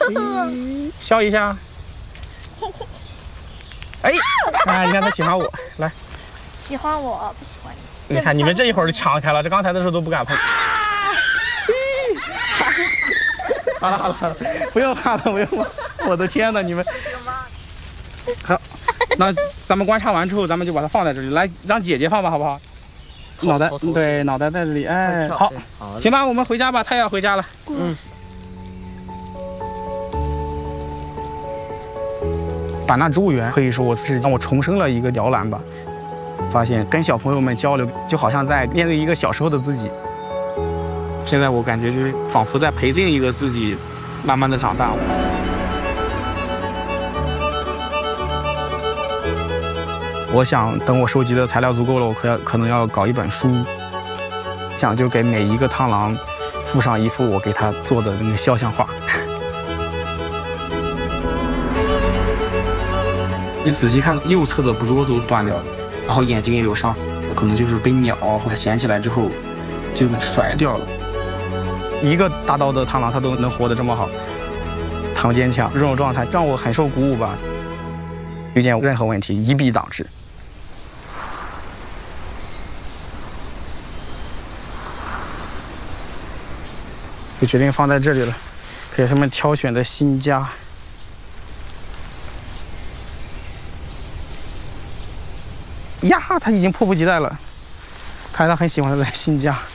笑一下。哎，啊，你看他喜欢我，来。 喜欢我，不喜欢你。 你看你们这一会儿就抢开了，这刚才的时候都不敢碰。好了，不用怕了，不用怕。我的天哪，你们。好，那咱们观察完之后，咱们就把它放在这里，来让姐姐放吧，好不好？脑袋对，脑袋在这里，哎，好，行吧，我们回家吧，太阳回家了。嗯。版纳植物园可以说是让我重生了一个摇篮吧。发现跟小朋友们交流，就好像在面对一个小时候的自己。现在我感觉就是仿佛在陪另一个自己，慢慢的长大。我想等我收集的材料足够了，我可能要搞一本书，想就给每一个螳螂附上一幅我给他做的那个肖像画。你仔细看，右侧的捕捉都断掉了。然后眼睛也有伤，可能就是被鸟或者衔起来之后就甩掉了。一个大刀的螳螂它都能活得这么好，唐坚强这种状态让我很受鼓舞吧。遇见任何问题一臂挡之。就决定放在这里了，给他们挑选的新家。呀，他已经迫不及待了，看来他很喜欢他的新家。